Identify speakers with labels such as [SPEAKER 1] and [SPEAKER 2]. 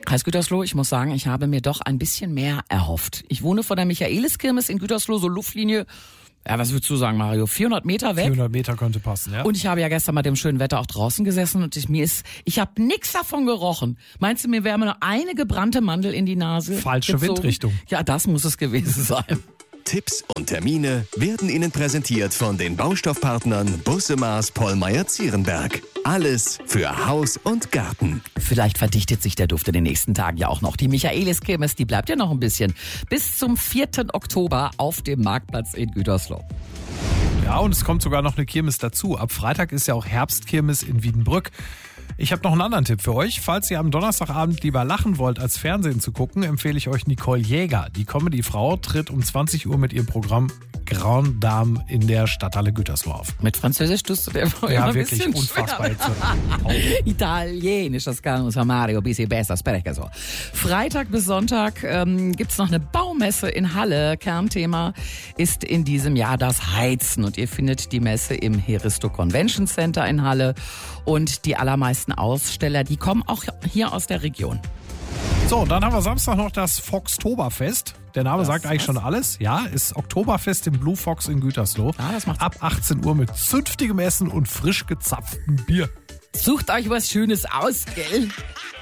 [SPEAKER 1] Kreis Gütersloh, ich muss sagen, ich habe mir doch ein bisschen mehr erhofft. Ich wohne vor der Michaeliskirmes in Gütersloh, so Luftlinie, ja, was würdest du sagen, Mario? 400 Meter weg?
[SPEAKER 2] 400 Meter könnte passen, ja.
[SPEAKER 1] Und ich habe ja gestern bei dem schönen Wetter auch draußen gesessen und ich habe nichts davon gerochen. Meinst du, mir wäre nur eine gebrannte Mandel in die Nase
[SPEAKER 2] Falsche
[SPEAKER 1] gezogen?
[SPEAKER 2] Windrichtung.
[SPEAKER 1] Ja, das muss es gewesen sein.
[SPEAKER 3] Tipps und Termine werden Ihnen präsentiert von den Baustoffpartnern Busse-Maß Pollmeyer-Zierenberg. Alles für Haus und Garten.
[SPEAKER 1] Vielleicht verdichtet sich der Duft in den nächsten Tagen ja auch noch. Die Michaeliskirmes, die bleibt ja noch ein bisschen. Bis zum 4. Oktober auf dem Marktplatz in Gütersloh.
[SPEAKER 2] Ja, und es kommt sogar noch eine Kirmes dazu. Ab Freitag ist ja auch Herbstkirmes in Wiedenbrück. Ich habe noch einen anderen Tipp für euch. Falls ihr am Donnerstagabend lieber lachen wollt, als Fernsehen zu gucken, empfehle ich euch Nicole Jäger. Die Comedy-Frau tritt um 20 Uhr mit ihrem Programm Grande Dame in der Stadthalle Gütersloh auf.
[SPEAKER 1] Mit Französisch tust du dir
[SPEAKER 2] Ja, wirklich unfassbar.
[SPEAKER 1] Italienisch, das kann unser Mario ein bisschen besser sprechen. So. Freitag bis Sonntag gibt's noch eine Baumesse in Halle. Kernthema ist in diesem Jahr das Heizen. Und ihr findet die Messe im Heristo Convention Center in Halle. Und die allermeisten Aussteller, die kommen auch hier aus der Region.
[SPEAKER 2] So, dann haben wir Samstag noch das Foxtoberfest. Der Name sagt eigentlich schon alles. Ja, ist Oktoberfest im Blue Fox in Gütersloh.
[SPEAKER 1] Ah, das macht's.
[SPEAKER 2] Ab 18 Uhr mit zünftigem Essen und frisch gezapftem Bier.
[SPEAKER 1] Sucht euch was Schönes aus, gell?